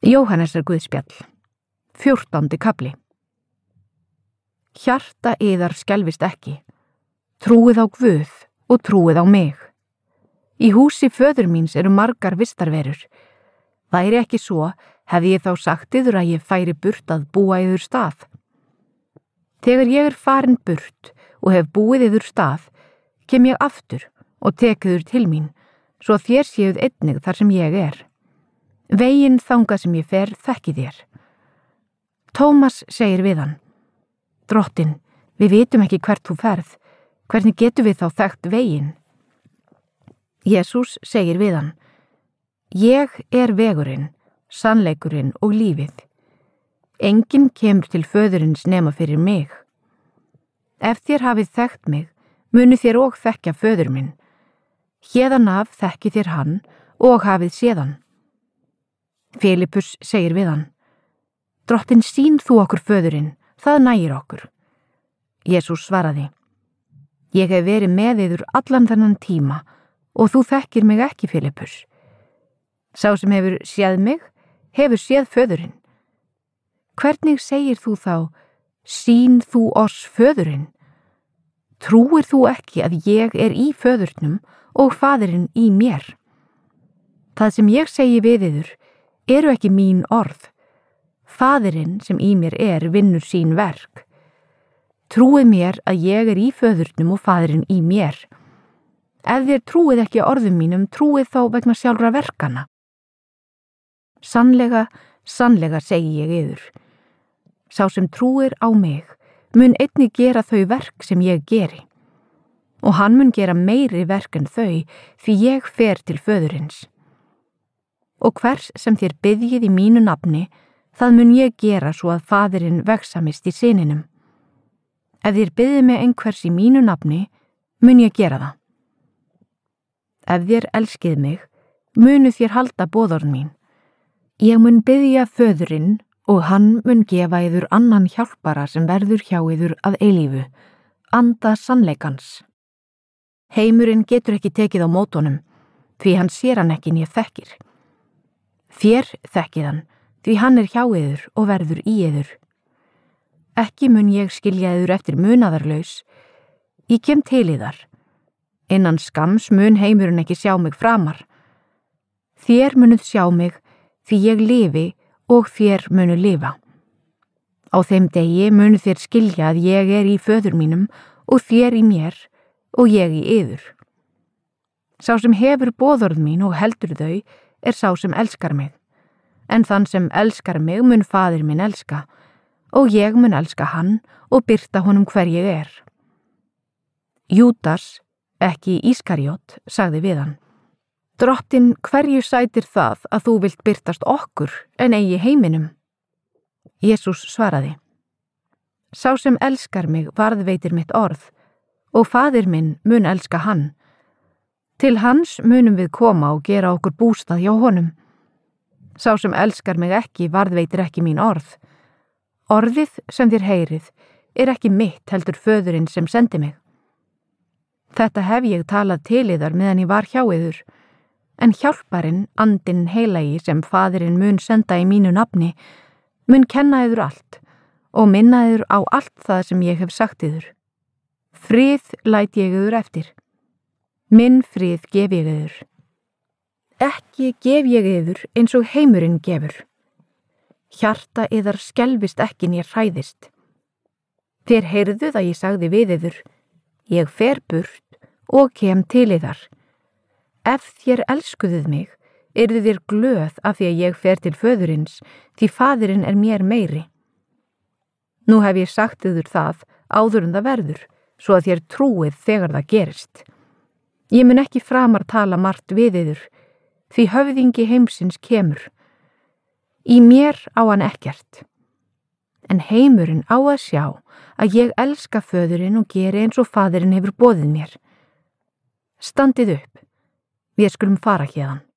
Jóhannesar Guðspjall, 14. kafli. Hjarta yðar skelfist ekki, trúið á Guð og trúið á mig. Í húsi föður míns eru margar vistarverur. Væri ekki svo, hefði ég þá sagt yður að ég færi burt að búa yður stað. Þegar ég er farin burt og hef búið yður stað, kem ég aftur og tek yður til mín, svo þér séuð einnig þar sem ég er. Veginn þangað sem ég fer þekki þér. Tómas segir við hann: Drottinn, við vitum ekki hvert þú ferð, hvernig getum við þá þekkt veginn? Jesús segir við hann: Ég er vegurinn, sannleikurinn og lífið. Enginn kemur til föðurins nema fyrir mig. Ef þér hafið þekkt mig, munu þér og þekkja föður minn. Héðan af þekki þér hann og hafið séð hann. Filippus segir við hann: Drottinn, sýn þú okkur föðurinn, það nægir okkur. Jesús svaraði: Ég hef verið með yður allan þennan tíma og þú þekkir mig ekki, Filippus. Sá sem hefur séð mig, hefur séð föðurinn. Hvernig segir þú þá: Sýn þú oss föðurinn? Trúir þú ekki að ég er í föðurnum og faðirinn í mér? Það sem ég segi við yður eru ekki mín orð. Faðirinn sem í mér er vinnur sín verk. Trúið mér að ég er í föðurnum og faðirinn í mér. Ef þér trúið ekki orðum mínum, trúið þá vegna sjálfra verkana. Sannlega, sannlega segi ég yður. Sá sem trúir á mig mun einnig gera þau verk sem ég geri. Og hann mun gera meiri verk en þau, því ég fer til föðurins. Og hvers sem þér biðjið í mínu nafni, það mun ég gera svo að faðirinn vegsamist í syninum. Ef þér biðjið mig einhvers í mínu nafni, mun ég gera það. Ef þér elskið mig, munu þér halda boðorð mín. Ég mun biðja föðurinn og hann mun gefa yður annan hjálpara sem verður hjá yður að eilífu, anda sannleikans. Heimurinn getur ekki tekið á mótunum, því hann sér hann ekki né þekkir. Þér þekkið hann, því hann er hjá yður og verður í yður. Ekki mun ég skilja yður eftir munaðarlaus. Ég kem til yðar. Innan skams mun heimurinn ekki sjá mig framar. Þér munuð sjá mig, því ég lifi og þér munu lifa. Á þeim degi munu þér skilja að ég er í föður mínum og þér í mér og ég í yður. Sá sem hefur boðorð mín og heldur þau er sá sem elskar mig. En þann sem elskar mig mun faðir minn elska, og ég mun elska hann og birta honum hver ég er. Júdas, ekki Ískarjót, sagði við hann: Drottinn, hverju sætir það að þú vilt birtast okkur en eigi heiminum? Jesús svaraði: Sá sem elskar mig varðveitir mitt orð, og faðir minn mun elska hann. Til hans munum við koma og gera okkur bústað hjá honum. Sá sem elskar mig ekki varðveitir ekki mín orð. Orðið sem þér heyrið er ekki mitt heldur föðurinn sem sendi mig. Þetta hef ég talað til yðar meðan ég var hjá yður, en hjálparinn, andinn heilagi sem faðirinn mun senda í mínu nafni, mun kenna yður allt og minna yður á allt það sem ég hef sagt yður. Frið læt ég yður eftir. Minn frið gef ég yður. Ekki gef ég yður eins og heimurinn gefur. Hjarta yðar skelfist ekki né hræðist. Þér heyrðuð að ég sagði við yður: Ég fer burt og kem til yðar. Ef þér elskuðuð mig, yrðu þér glöð af því að ég fer til föðurins, því faðirinn er mér meiri. Nú hef ég sagt yður það áður en það verður, svo að þér trúið þegar það gerist. Ég mun ekki framar tala margt við yður, því höfðingi heimsins kemur. Í mér á hann ekkert. En heimurinn á að sjá að ég elska föðurinn og geri eins og faðirinn hefur boðið mér. Standið upp, við skulum fara héðan.